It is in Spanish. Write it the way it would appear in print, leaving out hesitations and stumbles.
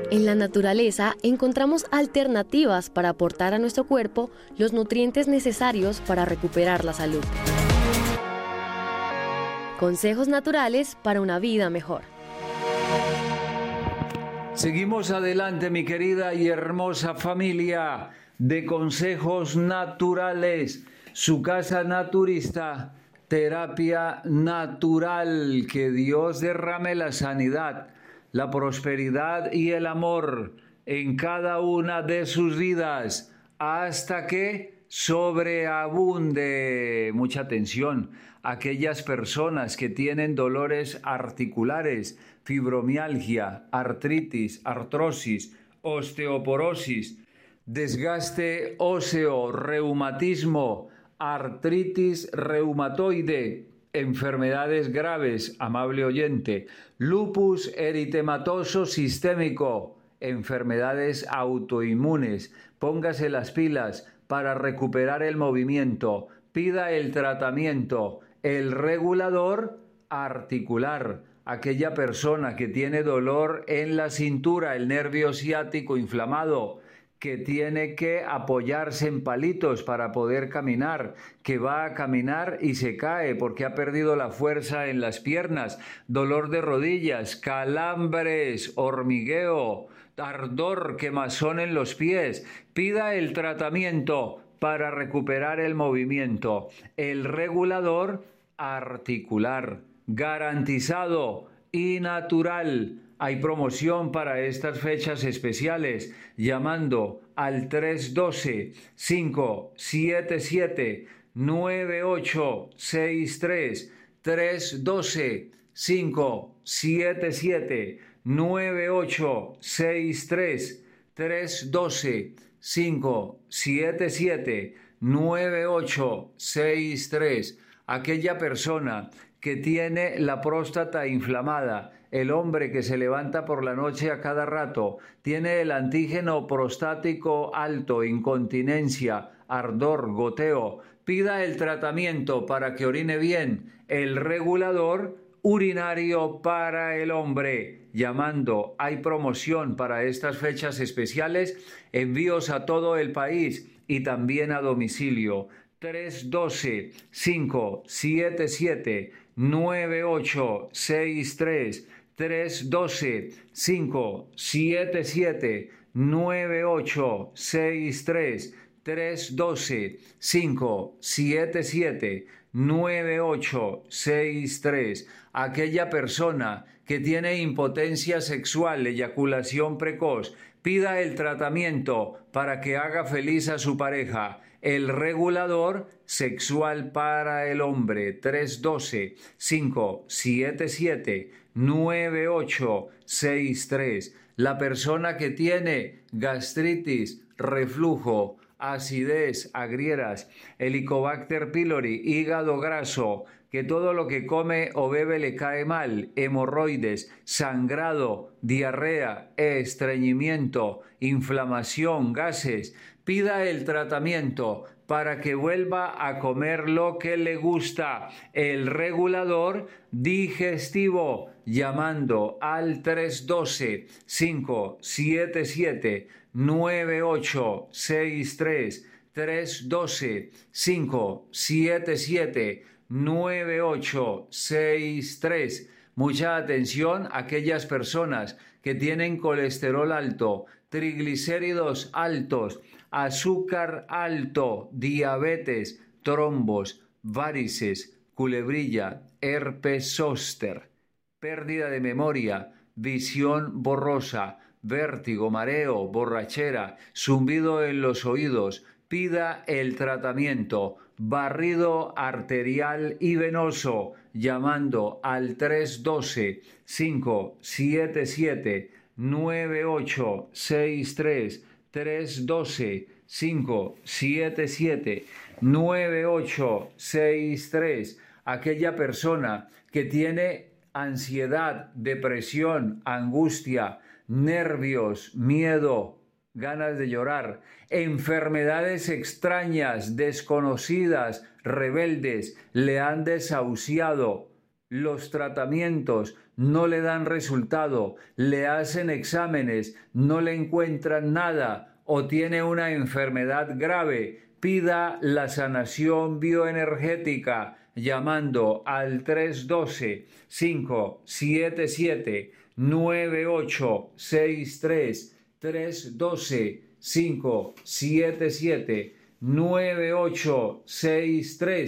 En la naturaleza encontramos alternativas para aportar a nuestro cuerpo los nutrientes necesarios para recuperar la salud. Consejos naturales para una vida mejor. Seguimos adelante, mi querida y hermosa familia de Consejos Naturales, su casa naturista, terapia natural. Que Dios derrame la sanidad, la prosperidad y el amor en cada una de sus vidas hasta que sobreabunde. Mucha atención, aquellas personas que tienen dolores articulares, fibromialgia, artritis, artrosis, osteoporosis, desgaste óseo, reumatismo, artritis reumatoide, enfermedades graves, amable oyente, lupus eritematoso sistémico, enfermedades autoinmunes. Póngase las pilas para recuperar el movimiento. Pida el tratamiento, el regulador articular. Aquella persona que tiene dolor en la cintura, el nervio ciático inflamado, que tiene que apoyarse en palitos para poder caminar, que va a caminar y se cae porque ha perdido la fuerza en las piernas, dolor de rodillas, calambres, hormigueo, ardor, quemazón en los pies. Pida el tratamiento para recuperar el movimiento, el regulador articular, garantizado y natural. Hay promoción para estas fechas especiales llamando al 312-577-9863, 312-577-9863, 312-577-9863. Aquella persona que tiene la próstata inflamada, el hombre que se levanta por la noche a cada rato, tiene el antígeno prostático alto, incontinencia, ardor, goteo, pida el tratamiento para que orine bien, el regulador urinario para el hombre, llamando. Hay promoción para estas fechas especiales, envíos a todo el país y también a domicilio. 312-577-9863, 312-577-9863, 312-577-9863. Aquella persona que tiene impotencia sexual, eyaculación precoz, pida el tratamiento para que haga feliz a su pareja. El regulador sexual para el hombre, 312-577-9863. La persona que tiene gastritis, reflujo, acidez, agrieras, Helicobacter pylori, hígado graso, que todo lo que come o bebe le cae mal, hemorroides, sangrado, diarrea, estreñimiento, inflamación, gases, pida el tratamiento para que vuelva a comer lo que le gusta, el regulador digestivo, llamando al 312-577-9863, 312-577-9863. Mucha atención a aquellas personas que tienen colesterol alto, triglicéridos altos, azúcar alto, diabetes, trombos, varices, culebrilla, herpes zóster, pérdida de memoria, visión borrosa, vértigo, mareo, borrachera, zumbido en los oídos. Pida el tratamiento, barrido arterial y venoso, llamando al 312-577-9863, 312-577-9863. Aquella persona que tiene ansiedad, depresión, angustia, nervios, miedo, ganas de llorar, enfermedades extrañas, desconocidas, rebeldes, le han desahuciado. los tratamientos no le dan resultado, le hacen exámenes, no le encuentran nada o tiene una enfermedad grave, pida la sanación bioenergética llamando al 312-577-9863, 312-577-9863.